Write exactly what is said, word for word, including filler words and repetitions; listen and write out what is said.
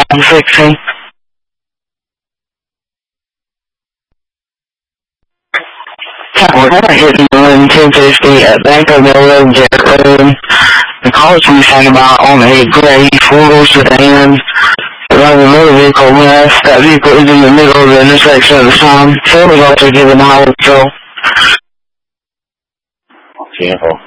one sixteen. We're kind of hitting on ten fifty at Banco Miller and Jet Road. The cars we talking about on a gray four-door sedan. Around the motor vehicle left. That vehicle is in the middle of the intersection at the time. Phone was also given highway patrol. Vehicle.